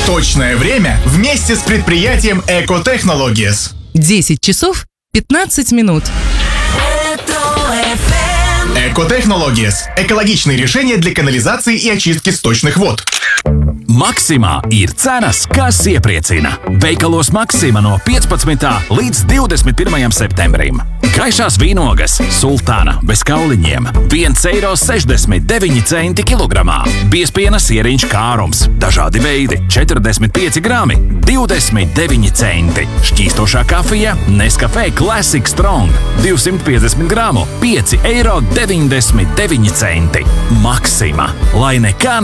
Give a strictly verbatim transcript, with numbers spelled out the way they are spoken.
Точное время вместе с предприятием Экотехнологиес. десять часов пятнадцать минут. Экотехнологиес. Экологичные решения для канализации и очистки сточных вод. Maksimā ir cenas, kas iepriecina. Veikalos Maksima no piecpadsmitā līdz divdesmit pirmajam septembrim. Gaišās vīnogas Sultāna bez kauliņiem - viens eiro sešdesmit deviņi centi kilogramā. Biezpiena sieriņš Kārums - dažādi veidi - četrdesmit pieci grami - divdesmit deviņi centi. Šķīstošā kafija Nescafé Classic Strong - divsimt piecdesmit gramu - pieci eiro deviņdesmit deviņi centi. Maksima, lai nekā